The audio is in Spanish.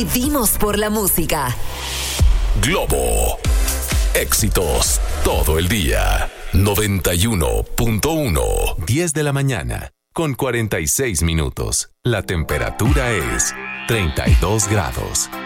Vivimos por la música. Globo. Éxitos todo el día. 91.1. 10 de la mañana, con 46 minutos. La temperatura es 32 grados.